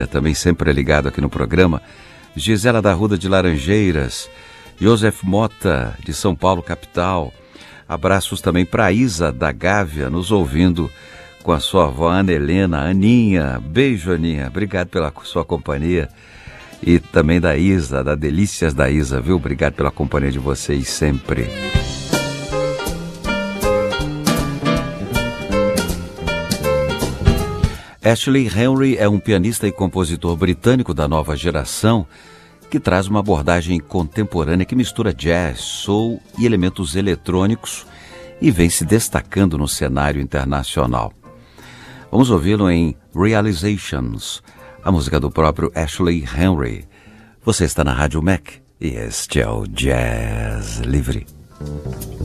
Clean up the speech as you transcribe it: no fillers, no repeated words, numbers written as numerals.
também sempre ligado aqui no programa, Gisela da Arruda de Laranjeiras, Joseph Mota de São Paulo, capital. Abraços também para Isa da Gávea, nos ouvindo com a sua avó Ana Helena. Aninha, beijo Aninha, obrigado pela sua companhia. E também da Isa, da Delícias da Isa, viu? Obrigado pela companhia de vocês sempre. Ashley Henry é um pianista e compositor britânico da nova geração que traz uma abordagem contemporânea que mistura jazz, soul e elementos eletrônicos e vem se destacando no cenário internacional. Vamos ouvi-lo em Realizations, a música do próprio Ashley Henry. Você está na Rádio Mac e este é o Jazz Livre.